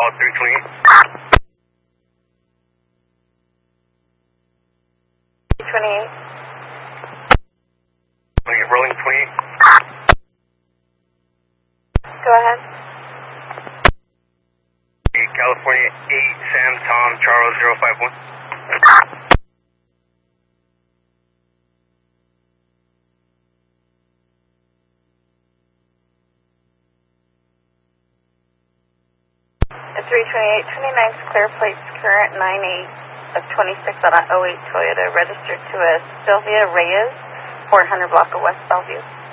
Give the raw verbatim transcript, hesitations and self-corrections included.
three twenty-eight. twenty-eight. Rolling twenty-eight. Go ahead. California eight, Sam Tom Charles zero five one. At three twenty-eight, twenty-ninth clear plates, current nine eight of twenty-six on an oh eight Toyota, registered to a Sylvia Reyes, four hundred block of West Bellevue.